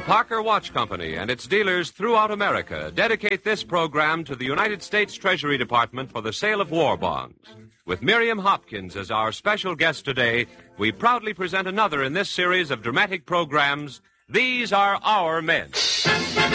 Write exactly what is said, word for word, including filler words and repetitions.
Parker Watch Company and its dealers throughout America dedicate this program to the United States Treasury Department for the sale of war bonds. With Miriam Hopkins as our special guest today, we proudly present another in this series of dramatic programs, These Are Our Men.